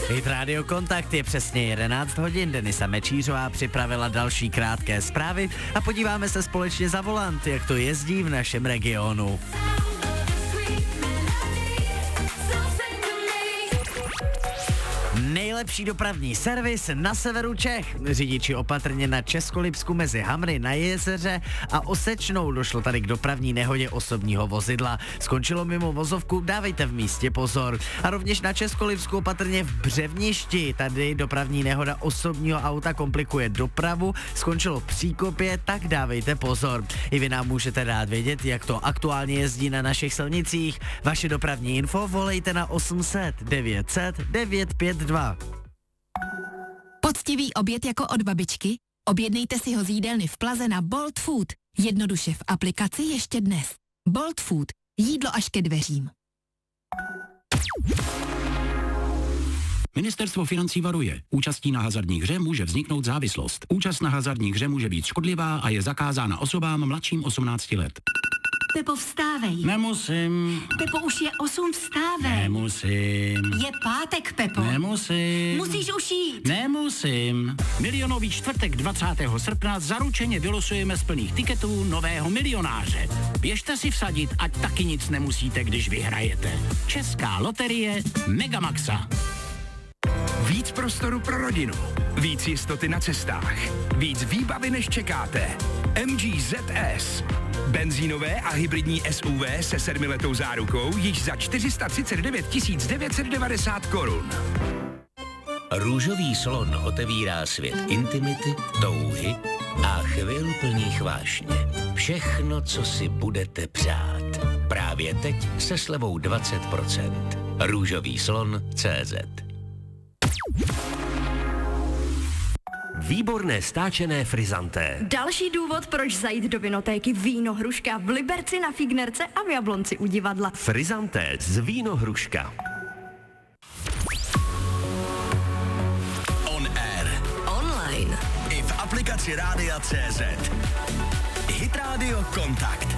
Hit Radio Kontakt je přesně 11 hodin. Denisa Mečířová připravila další krátké zprávy a podíváme se společně za volant, jak to jezdí v našem regionu. Nejlepší dopravní servis na severu Čech. Řidiči opatrně na Českolipsku mezi Hamry na Jezeře a Osečnou. Došlo tady k dopravní nehodě osobního vozidla. Skončilo mimo vozovku, dávejte v místě pozor. A rovněž na Českolipsku opatrně v Břevništi. Tady dopravní nehoda osobního auta komplikuje dopravu. Skončilo v Příkopě, tak dávejte pozor. I vy nám můžete dát vědět, jak to aktuálně jezdí na našich silnicích. Vaše dopravní info volejte na 800 900 952. Poctivý oběd jako od babičky? Objednejte si ho z jídelny v Plaze na Bolt Food. Jednoduše v aplikaci ještě dnes. Bolt Food. Jídlo až ke dveřím. Ministerstvo financí varuje. Účastí na hazardní hře může vzniknout závislost. Účast na hazardní hře může být škodlivá a je zakázána osobám mladším 18 let. Pepo, vstávej. Nemusím. Pepo, už je 8, vstávej. Nemusím. Je pátek, Pepo. Nemusím. Musíš už jít. Nemusím. Milionový čtvrtek 20. srpna zaručeně vylosujeme z plných tiketů nového milionáře. Běžte si vsadit, ať taky nic nemusíte, když vyhrajete. Česká loterie Megamaxa. Víc prostoru pro rodinu, víc jistoty na cestách, víc výbavy než čekáte. MG ZS. Benzínové a hybridní SUV se 7letou zárukou již za 439 990 korun. Růžový slon otevírá svět intimity, touhy a chvil plných vášně. Všechno, co si budete přát. Právě teď se slevou 20%. Růžový slon.cz. Výborné stáčené frizanté. Další důvod, proč zajít do vinotéky Vínohruška v Liberci, na Fignerce a v Jablonci u divadla. Frizanté z Vínohruška. On air. Online. I v aplikaci Rádia.cz. Hit Radio Kontakt.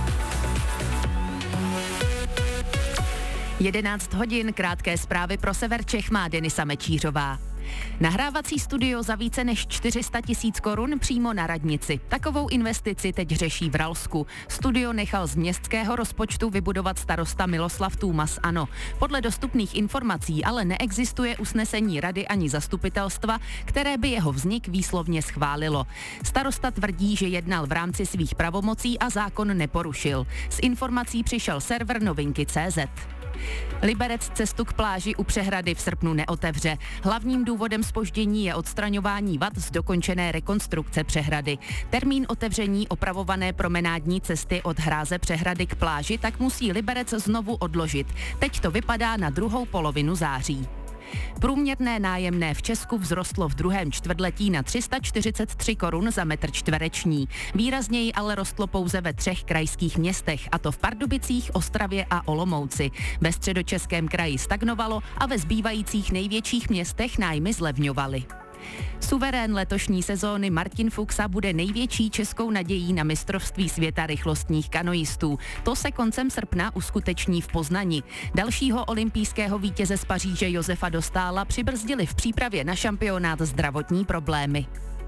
11 hodin, krátké zprávy pro sever Čech má Denisa Mečířová. Nahrávací studio za více než 400 000 korun přímo na radnici. Takovou investici teď řeší v Ralsku. Studio nechal z městského rozpočtu vybudovat starosta Miloslav Tůmas, ANO. Podle dostupných informací ale neexistuje usnesení rady ani zastupitelstva, které by jeho vznik výslovně schválilo. Starosta tvrdí, že jednal v rámci svých pravomocí a zákon neporušil. S informací přišel server Novinky.cz. Liberec cestu k pláži u přehrady v srpnu neotevře. Hlavním důvodem zpoždění je odstraňování vad z dokončené rekonstrukce přehrady. Termín otevření opravované promenádní cesty od hráze přehrady k pláži tak musí Liberec znovu odložit. Teď to vypadá na druhou polovinu září. Průměrné nájemné v Česku vzrostlo v druhém čtvrtletí na 343 korun za metr čtvereční. Výrazněji ale rostlo pouze ve 3 krajských městech, a to v Pardubicích, Ostravě a Olomouci. Ve Středočeském kraji stagnovalo a ve zbývajících největších městech nájmy zlevňovaly. Suverén letošní sezóny Martin Fuxa bude největší českou nadějí na mistrovství světa rychlostních kanoistů. To se koncem srpna uskuteční v Poznani. Dalšího olympijského vítěze z Paříže Josefa Dostála přibrzdili v přípravě na šampionát zdravotní problémy.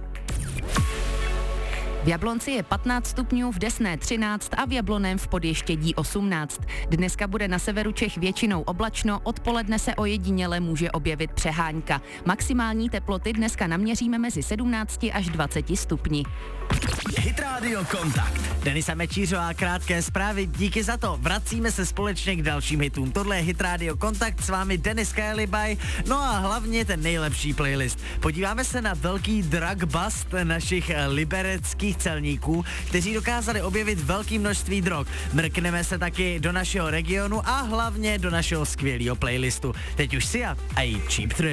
V Jablonci je 15 stupňů, v Desné 13 a v Jabloném v Podještědí 18. Dneska bude na severu Čech většinou oblačno, odpoledne se ojediněle může objevit přehánka. Maximální teploty dneska naměříme mezi 17 až 20 stupni. Hit Radio Kontakt. Denisa Mečířová, krátké zprávy, díky za to. Vracíme se společně k dalším hitům. Tohle je Hit Radio Kontakt, s vámi Denis Kajlibaj, no a hlavně ten nejlepší playlist. Podíváme se na velký drug bust našich libereckých celníků, kteří dokázali objevit velké množství drog. Mrkneme se taky do našeho regionu a hlavně do našeho skvělého playlistu. Teď už Sia a její Cheap Thrill.